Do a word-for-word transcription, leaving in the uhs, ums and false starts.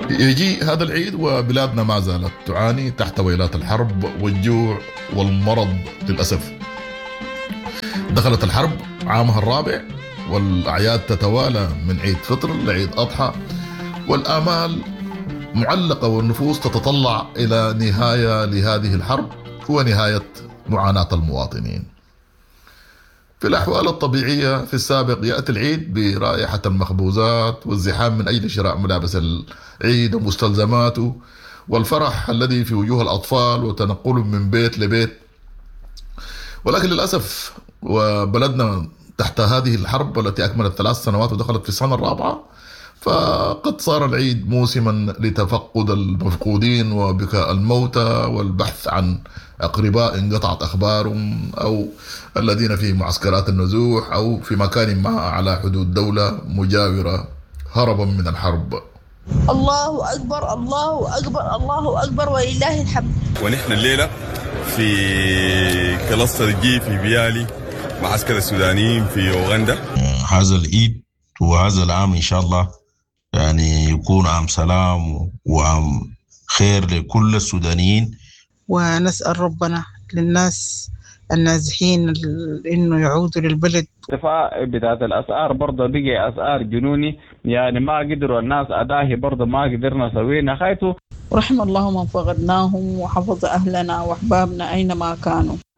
يجي هذا العيد وبلادنا ما زالت تعاني تحت ويلات الحرب والجوع والمرض للأسف. دخلت الحرب عامها الرابع والأعياد تتوالى من عيد فطر لعيد أضحى، والآمال معلقة والنفوس تتطلع إلى نهاية لهذه الحرب ونهاية معاناة المواطنين. في الأحوال الطبيعية في السابق يأتي العيد برائحة المخبوزات والزحام من أجل شراء ملابس العيد ومستلزماته والفرح الذي في وجوه الأطفال وتنقلهم من بيت لبيت. ولكن للأسف وبلدنا تحت هذه الحرب التي أكملت ثلاث سنوات ودخلت في السنة الرابعة، فقد صار العيد موسما لتفقد المفقودين وبكاء الموتى والبحث عن أقرباء انقطعت أخبارهم أو الذين في معسكرات النزوح أو في مكان ما على حدود دولة مجاورة هربا من الحرب. الله أكبر الله أكبر الله أكبر ولله الحمد. ونحن الليلة في كلاستر جي في بيالي معسكر السودانيين في أوغندا. هذا العيد وهذا العام إن شاء الله يعني يكون عام سلام وعام خير لكل السودانيين، ونسأل ربنا للناس النازحين إنه يعودوا للبلد. ارتفاع بداية الأسعار برضه بقي أسعار جنوني، يعني ما قدروا الناس أداهي برضه ما قدرنا نسوينا خايتو. رحم الله من فقدناهم وحفظ أهلنا وأحبابنا أينما كانوا.